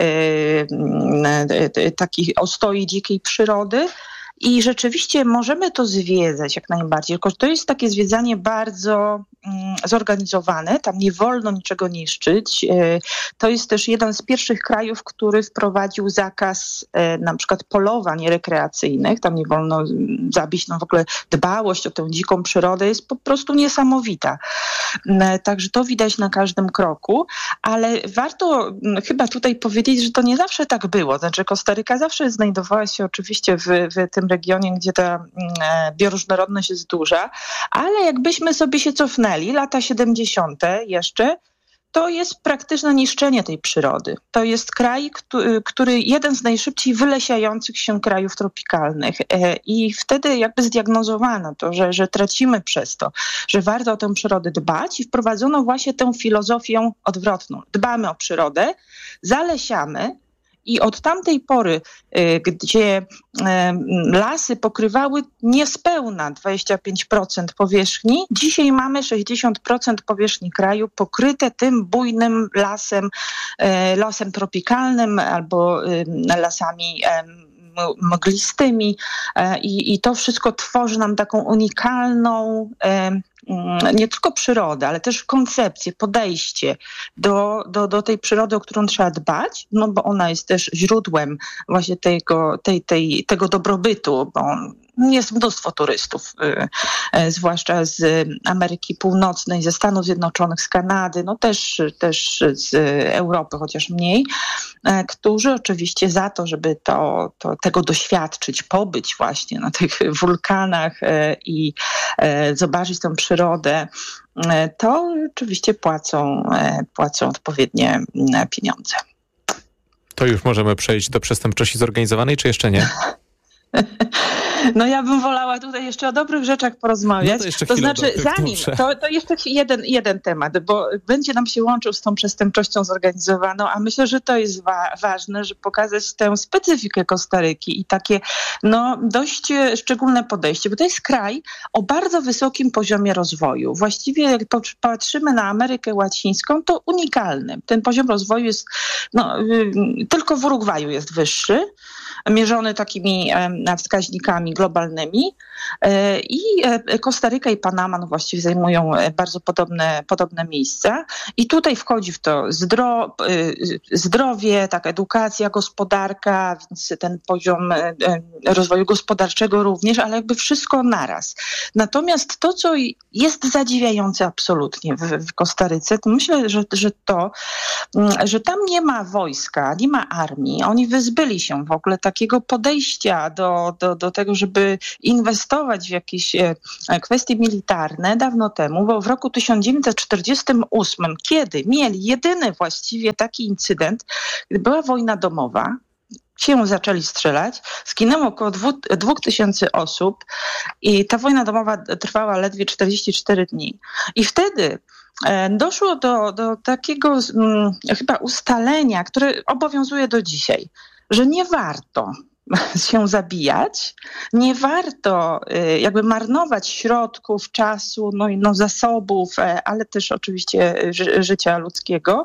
takich ostoi dzikiej przyrody. I rzeczywiście możemy to zwiedzać jak najbardziej, tylko to jest takie zwiedzanie bardzo zorganizowane, tam nie wolno niczego niszczyć. To jest też jeden z pierwszych krajów, który wprowadził zakaz na przykład polowań rekreacyjnych, tam nie wolno zabić, w ogóle dbałość o tę dziką przyrodę jest po prostu niesamowita. Także to widać na każdym kroku, ale warto chyba tutaj powiedzieć, że to nie zawsze tak było. Znaczy Kostaryka zawsze znajdowała się oczywiście w tym regionie, gdzie ta bioróżnorodność jest duża, ale jakbyśmy sobie się cofnęli, lata 70. jeszcze, to jest praktyczne niszczenie tej przyrody. To jest kraj, który jeden z najszybciej wylesiających się krajów tropikalnych. I wtedy jakby zdiagnozowano to, że tracimy przez to, że warto o tę przyrodę dbać i wprowadzono właśnie tę filozofię odwrotną. Dbamy o przyrodę, zalesiamy, i od tamtej pory, gdzie lasy pokrywały niespełna 25% powierzchni, dzisiaj mamy 60% powierzchni kraju pokryte tym bujnym lasem tropikalnym albo lasami mglistymi i to wszystko tworzy nam taką unikalną nie tylko przyrodę, ale też koncepcję, podejście do tej przyrody, o którą trzeba dbać, bo ona jest też źródłem właśnie tego dobrobytu, bo jest mnóstwo turystów, zwłaszcza z Ameryki Północnej, ze Stanów Zjednoczonych, z Kanady, też z Europy, chociaż mniej, którzy oczywiście za to, żeby tego doświadczyć, pobyć właśnie na tych wulkanach i zobaczyć tę przyrodę, to oczywiście płacą odpowiednie pieniądze.
To już możemy przejść do przestępczości zorganizowanej, czy jeszcze nie?
No ja bym wolała tutaj jeszcze o dobrych rzeczach porozmawiać.
To
znaczy, zanim, to jeszcze jeden temat, bo będzie nam się łączył z tą przestępczością zorganizowaną, a myślę, że to jest ważne, żeby pokazać tę specyfikę Kostaryki i takie dość szczególne podejście, bo to jest kraj o bardzo wysokim poziomie rozwoju. Właściwie jak patrzymy na Amerykę Łacińską, to unikalny. Ten poziom rozwoju jest, tylko w Urugwaju jest wyższy, mierzony takimi wskaźnikami globalnymi i Kostaryka i Panama właściwie zajmują bardzo podobne miejsca i tutaj wchodzi w to zdrowie, tak, edukacja, gospodarka, więc ten poziom rozwoju gospodarczego również, ale jakby wszystko naraz. Natomiast to, co jest zadziwiające absolutnie w Kostaryce, to myślę, że tam nie ma wojska, nie ma armii. Oni wyzbyli się w ogóle takiego podejścia do tego, żeby inwestować w jakieś kwestie militarne dawno temu, bo w roku 1948, kiedy mieli jedyny właściwie taki incydent, gdy była wojna domowa, się zaczęli strzelać, zginęło około 2000 osób i ta wojna domowa trwała ledwie 44 dni. I wtedy doszło do takiego chyba ustalenia, które obowiązuje do dzisiaj, że nie warto się zabijać, nie warto jakby marnować środków, czasu, zasobów, ale też oczywiście życia ludzkiego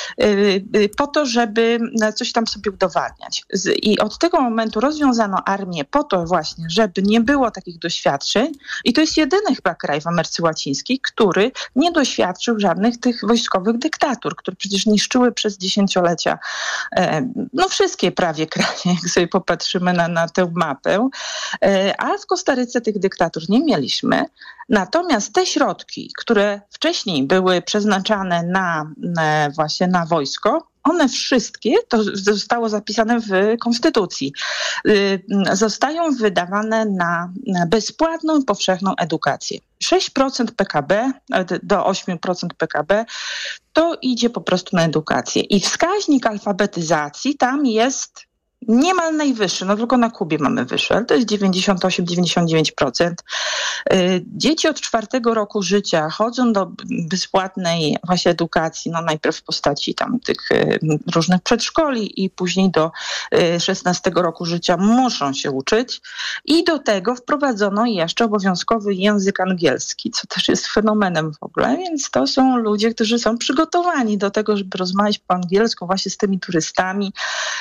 po to, żeby coś tam sobie udowadniać. I od tego momentu rozwiązano armię po to właśnie, żeby nie było takich doświadczeń i to jest jedyny chyba kraj w Ameryce Łacińskiej, który nie doświadczył żadnych tych wojskowych dyktatur, które przecież niszczyły przez dziesięciolecia wszystkie prawie kraje, jak sobie popatrzymy na tę mapę, a w Kostaryce tych dyktatur nie mieliśmy. Natomiast te środki, które wcześniej były przeznaczane właśnie na wojsko, one wszystkie, to zostało zapisane w Konstytucji, zostają wydawane na bezpłatną i powszechną edukację. 6% PKB do 8% PKB to idzie po prostu na edukację. I wskaźnik alfabetyzacji tam jest niemal najwyższy, tylko na Kubie mamy wyższy, ale to jest 98-99%. Dzieci od 4 roku życia chodzą do bezpłatnej właśnie edukacji, najpierw w postaci tam tych różnych przedszkoli i później do 16 roku życia muszą się uczyć i do tego wprowadzono jeszcze obowiązkowy język angielski, co też jest fenomenem w ogóle, więc to są ludzie, którzy są przygotowani do tego, żeby rozmawiać po angielsku właśnie z tymi turystami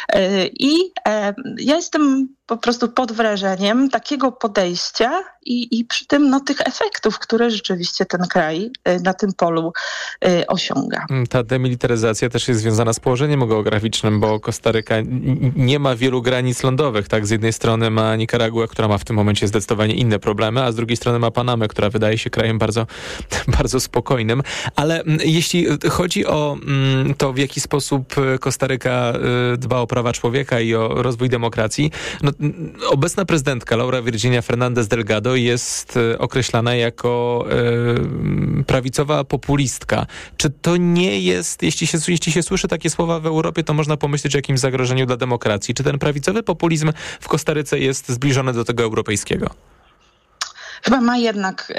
i ja jestem po prostu pod wrażeniem takiego podejścia i przy tym tych efektów, które rzeczywiście ten kraj na tym polu osiąga.
Ta demilitaryzacja też jest związana z położeniem geograficznym, bo Kostaryka nie ma wielu granic lądowych. Tak? Z jednej strony ma Nikaraguę, która ma w tym momencie zdecydowanie inne problemy, a z drugiej strony ma Panamę, która wydaje się krajem bardzo, bardzo spokojnym. Ale jeśli chodzi o to, w jaki sposób Kostaryka dba o prawa człowieka i o rozwój demokracji, obecna prezydentka Laura Virginia Fernández Delgado jest określana jako prawicowa populistka. Czy to nie jest, jeśli się słyszy takie słowa w Europie, to można pomyśleć o jakimś zagrożeniu dla demokracji? Czy ten prawicowy populizm w Kostaryce jest zbliżony do tego europejskiego?
Chyba ma jednak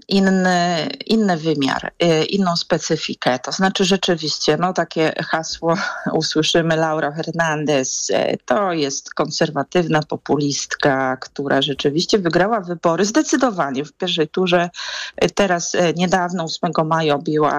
inny wymiar, inną specyfikę. To znaczy rzeczywiście, takie hasło usłyszymy, Laura Fernández, to jest konserwatywna populistka, która rzeczywiście wygrała wybory zdecydowanie w pierwszej turze. Teraz niedawno, 8 maja objęła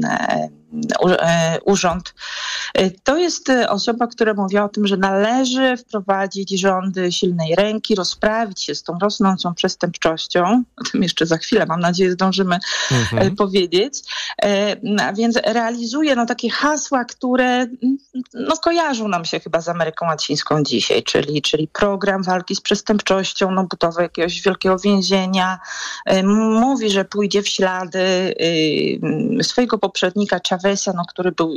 urząd. To jest osoba, która mówiła o tym, że należy wprowadzić rządy silnej ręki, rozprawić się z tą rosnącą przestępczością. O tym jeszcze za chwilę, mam nadzieję, zdążymy powiedzieć. A więc realizuje takie hasła, które kojarzą nam się chyba z Ameryką Łacińską dzisiaj, czyli program walki z przestępczością, budowę jakiegoś wielkiego więzienia. Mówi, że pójdzie w ślady swojego poprzednika Chaveza, który był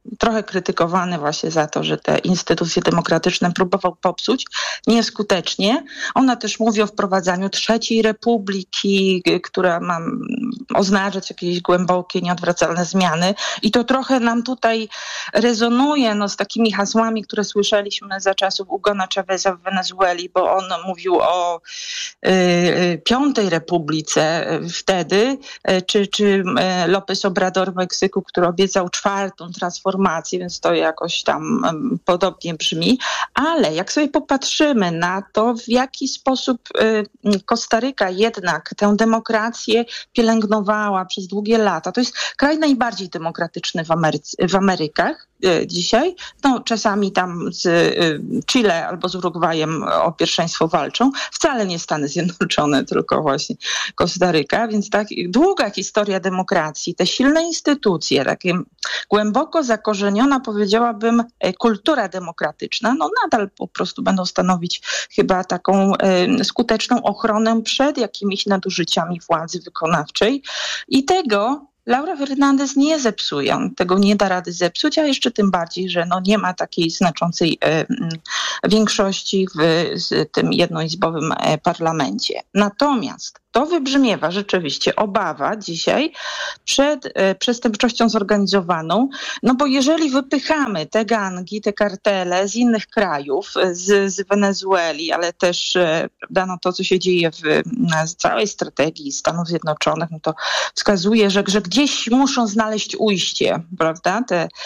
trochę krytykowany właśnie za to, że te instytucje demokratyczne próbował popsuć nieskutecznie. Ona też mówi o wprowadzaniu trzeciej republiki, która ma oznaczać jakieś głębokie, nieodwracalne zmiany. I to trochę nam tutaj rezonuje z takimi hasłami, które słyszeliśmy za czasów Hugona Chaveza w Wenezueli, bo on mówił o piątej republice wtedy, czy López Obrador w Meksyku, który obiecał czwartą transformację, więc to jakoś tam podobnie brzmi. Ale jak sobie popatrzymy na to, w jaki sposób Kostaryka jednak tę demokrację pielęgnowała przez długie lata, to jest kraj najbardziej demokratyczny w Amerykach dzisiaj. Czasami tam z Chile albo z Urugwajem o pierwszeństwo walczą. Wcale nie Stany Zjednoczone, tylko właśnie Kostaryka. Więc tak długa historia demokracji, te silne instytucje, takie głęboko zakorzeniona, powiedziałabym, kultura demokratyczna, nadal po prostu będą stanowić chyba taką skuteczną ochronę przed jakimiś nadużyciami władzy wykonawczej. I tego Laura Fernández nie zepsuje, on tego nie da rady zepsuć, a jeszcze tym bardziej, że nie ma takiej znaczącej większości w tym jednoizbowym parlamencie. Natomiast to wybrzmiewa rzeczywiście obawa dzisiaj przed przestępczością zorganizowaną, bo jeżeli wypychamy te gangi, te kartele z innych krajów, z Wenezueli, ale też to, co się dzieje w całej strategii Stanów Zjednoczonych, to wskazuje, że gdzieś muszą znaleźć ujście, prawda,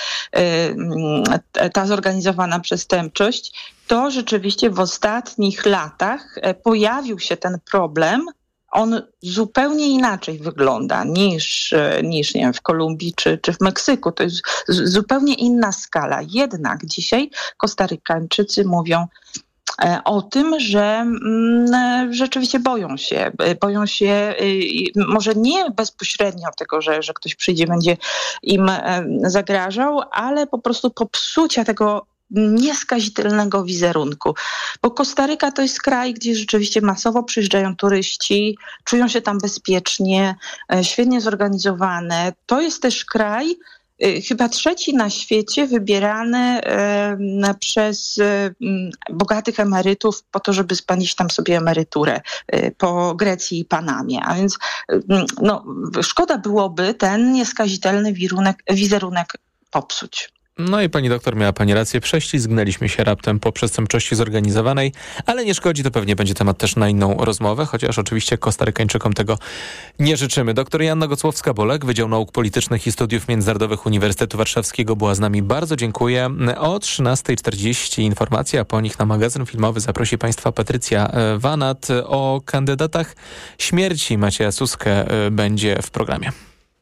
ta zorganizowana przestępczość, to rzeczywiście w ostatnich latach pojawił się ten problem. On zupełnie inaczej wygląda niż nie wiem, w Kolumbii czy w Meksyku. To jest zupełnie inna skala. Jednak dzisiaj Kostarykańczycy mówią o tym, że rzeczywiście boją się może nie bezpośrednio tego, że ktoś przyjdzie, będzie im zagrażał, ale po prostu popsucia tego nieskazitelnego wizerunku. Bo Kostaryka to jest kraj, gdzie rzeczywiście masowo przyjeżdżają turyści, czują się tam bezpiecznie, świetnie zorganizowane. To jest też kraj, chyba trzeci na świecie, wybierany przez bogatych emerytów po to, żeby spędzić tam sobie emeryturę po Grecji i Panamie. A więc szkoda byłoby ten nieskazitelny wizerunek popsuć.
No i pani doktor, miała pani rację, prześlizgnęliśmy się raptem po przestępczości zorganizowanej, ale nie szkodzi, to pewnie będzie temat też na inną rozmowę, chociaż oczywiście Kostarykańczykom tego nie życzymy. Doktor Joanna Gocłowska-Bolek, Wydział Nauk Politycznych i Studiów Międzynarodowych Uniwersytetu Warszawskiego była z nami. Bardzo dziękuję. O 13:40 informacja, a po nich na magazyn filmowy zaprosi państwa Patrycja Wanat. O kandydatach śmierci Macieja Suskę będzie w programie.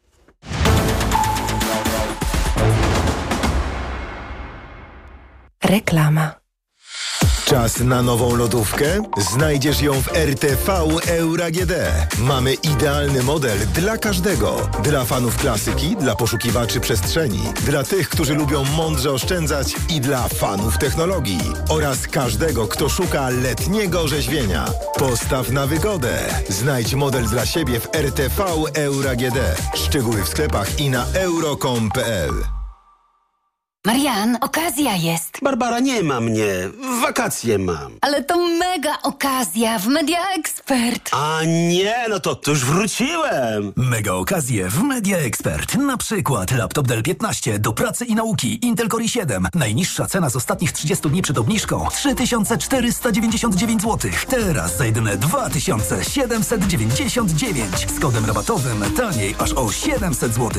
Reklama.
Czas na nową lodówkę? Znajdziesz ją w RTV Euro AGD. Mamy idealny model dla każdego. Dla fanów klasyki, dla poszukiwaczy przestrzeni, dla tych, którzy lubią mądrze oszczędzać i dla fanów technologii. Oraz każdego, kto szuka letniego orzeźwienia. Postaw na wygodę. Znajdź model dla siebie w RTV Euro AGD. Szczegóły w sklepach i na euro.com.pl.
Marian, okazja jest.
Barbara, nie ma mnie. Wakacje mam.
Ale to mega okazja w Media Expert.
A nie, to już wróciłem.
Mega okazje w Media Expert. Na przykład laptop Dell 15 do pracy i nauki. Intel Core i7. Najniższa cena z ostatnich 30 dni przed obniżką 3499 zł. Teraz za jedyne 2799. Z kodem rabatowym taniej aż o 700 zł.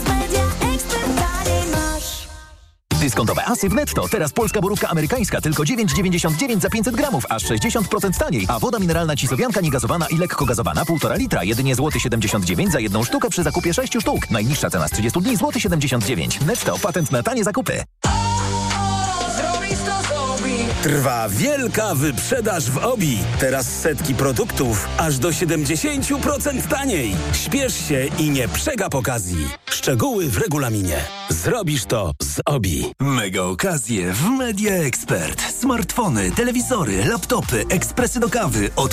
Dyskontowe asy w Netto. Teraz polska borówka amerykańska tylko 9,99 za 500 gramów, aż 60% taniej. A woda mineralna Cisowianka niegazowana i lekko gazowana 1,5 litra, jedynie złoty 79 za jedną sztukę przy zakupie 6 sztuk. Najniższa cena z 30 dni złoty 79. Netto, patent na tanie zakupy.
Trwa wielka wyprzedaż w OBI. Teraz setki produktów aż do 70% taniej. Śpiesz się i nie przegap okazji. Szczegóły w regulaminie. Zrobisz to z OBI.
Mega okazje w Media Expert. Smartfony, telewizory, laptopy, ekspresy do kawy od